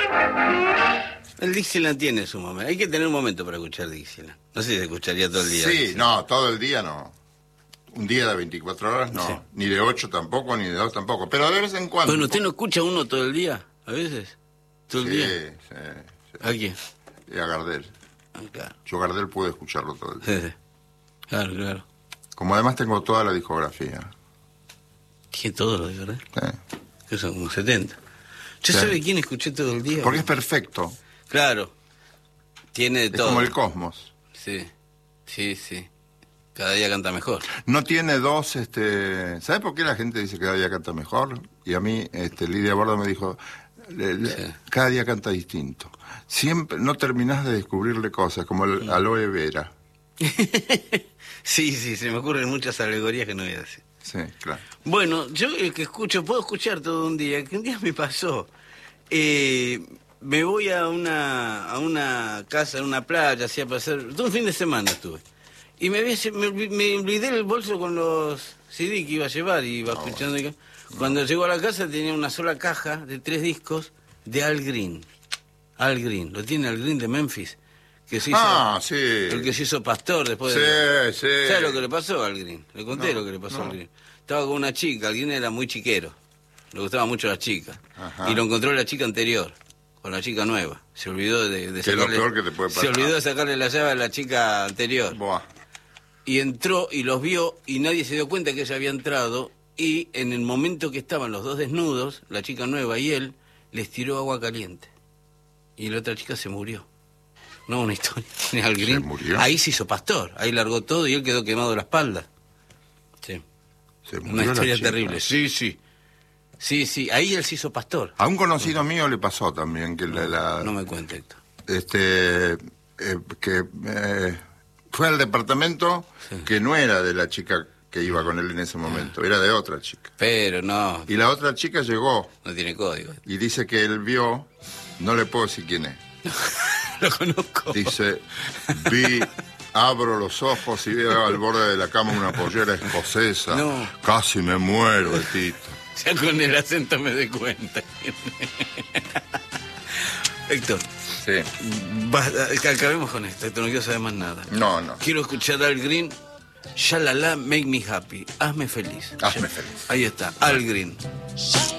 El Dixieland tiene su momento. Hay que tener un momento para escuchar Dixieland. No sé si se escucharía todo el día. Sí, no, todo el día no. Un día de 24 horas no. Sí. Ni de 8 tampoco, ni de 2 tampoco. Pero de vez en cuando. Bueno, ¿usted no escucha uno todo el día? ¿A veces? ¿Todo el día? Sí. ¿A quién? Y a Gardel. Ah, claro. Yo Gardel pude escucharlo todo el día. Sí. Claro. Como además tengo toda la discografía. ¿Qué todo lo de Gardel? Sí. Que son como 70. ¿Yo Sí. sabe quién escuché todo el día? Porque es perfecto. Claro. Tiene de todo. Es como el cosmos. Sí. Cada día canta mejor. No tiene dos, ¿Sabes por qué la gente dice que cada día canta mejor? Y a mí, Lidia Borda me dijo, cada día canta distinto. Siempre, no terminás de descubrirle cosas, como el aloe vera. Sí, se me ocurren muchas alegorías que no voy a decir. Sí, claro. Bueno, yo el que escucho, puedo escuchar todo un día. Que un día me pasó. Me voy a una casa, a una playa, así a pasar. Todo un fin de semana estuve. Y me olvidé el bolso con los CD que iba a llevar y iba escuchando. No. Cuando llegó a la casa tenía una sola caja de 3 discos de Al Green. Al Green, lo tiene Al Green de Memphis. Que se hizo, sí. El que se hizo pastor después de... Sí. ¿Sabes lo que le pasó a Al Green? Le conté lo que le pasó a Al Green. Estaba con una chica, Al Green era muy chiquero. Le gustaban mucho las chicas. Ajá. Y lo encontró la chica anterior, con la chica nueva. Se olvidó de sacarle... Que es lo peor que te puede pasar. Se olvidó de sacarle la llave a la chica anterior. Buah. Y entró y los vio y nadie se dio cuenta que ella había entrado. Y en el momento que estaban los dos desnudos, la chica nueva y él, les tiró agua caliente. Y la otra chica se murió. No, una historia. Al Green. ¿Se murió? Ahí se hizo pastor. Ahí largó todo y él quedó quemado de la espalda. Sí. ¿Se murió? Una historia la chica? terrible. Sí. Ahí él se hizo pastor. A un conocido mío le pasó también que No me cuente, Héctor. Que fue al departamento que no era de la chica que iba con él en ese momento, era de otra chica. Pero no. Y la otra chica llegó. No tiene código. Y dice que él vio, no le puedo decir quién es. Lo conozco. Dice, abro los ojos y veo al borde de la cama una pollera escocesa. No. Casi me muero, Tito. Ya con el acento me doy cuenta. Héctor. Sí. Acabemos con esto, Héctor, no quiero saber más nada. No. Quiero escuchar Al Green, Shalala, Make Me Happy. Hazme feliz. Hazme feliz. Ahí está, Al Green.